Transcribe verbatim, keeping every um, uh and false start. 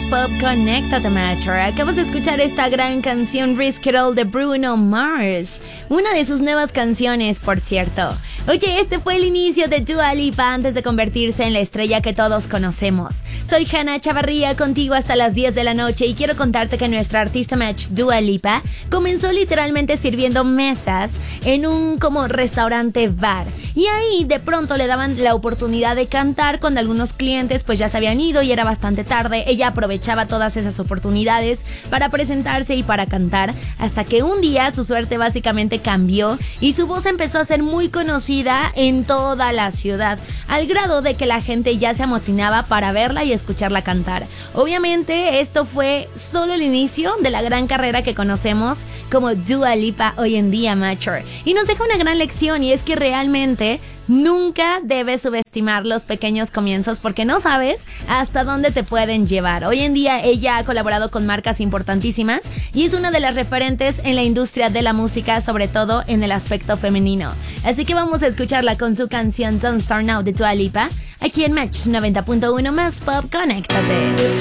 Pop, conéctate, Macher. Acabas de escuchar esta gran canción Risk It All de Bruno Mars, una de sus nuevas canciones, por cierto. Oye, este fue el inicio de Dua Lipa antes de convertirse en la estrella que todos conocemos. Soy Hanna Chavarría, contigo hasta las diez de la noche, y quiero contarte que nuestra artista match Dua Lipa comenzó literalmente sirviendo mesas en un como restaurante bar, y ahí de pronto le daban la oportunidad de cantar cuando algunos clientes pues ya se habían ido y era bastante tarde. Ella aprovechaba todas esas oportunidades para presentarse y para cantar, hasta que un día su suerte básicamente cambió y su voz empezó a ser muy conocida en toda la ciudad, al grado de que la gente ya se amotinaba para verla y escucharla cantar. Obviamente esto fue solo el inicio de la gran carrera que conocemos como Dua Lipa hoy en día, Macher, y nos deja una gran lección, y es que realmente nunca debes subestimar los pequeños comienzos, porque no sabes hasta dónde te pueden llevar. Hoy en día ella ha colaborado con marcas importantísimas y es una de las referentes en la industria de la música, sobre todo en el aspecto femenino. Así que vamos a escucharla con su canción Don't Start Now de Dua Lipa, aquí en Match noventa punto uno más Pop, conéctate.